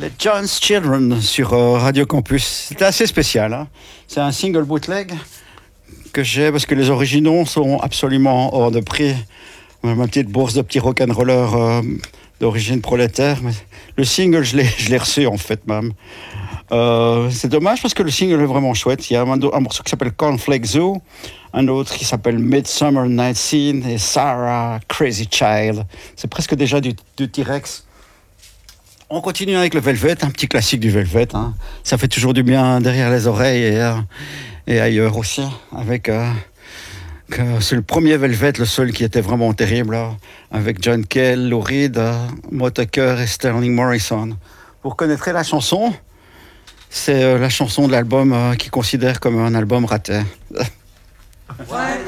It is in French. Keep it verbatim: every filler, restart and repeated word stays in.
Les John's Children sur euh, Radio Campus. C'était assez spécial. Hein. C'est un single bootleg que j'ai parce que les originaux sont absolument hors de prix. Ma petite bourse de petit rock'n'roller euh, d'origine prolétaire. Mais le single, je l'ai, je l'ai reçu en fait même. Euh, c'est dommage parce que le single est vraiment chouette. Il y a un, un morceau qui s'appelle Cornflake Zoo, un autre qui s'appelle Midsummer Night Scene et Sarah Crazy Child. C'est presque déjà du, du T-Rex. On continue avec le Velvet, un petit classique du Velvet. Hein. Ça fait toujours du bien derrière les oreilles et, euh, et ailleurs aussi. Avec, euh, que c'est le premier Velvet, le seul qui était vraiment terrible, là, avec John Cale, Lou Reed, euh, Mo Tucker et Sterling Morrison. Vous reconnaîtrez la chanson. C'est euh, la chanson de l'album euh, qu'ils considèrent comme un album raté.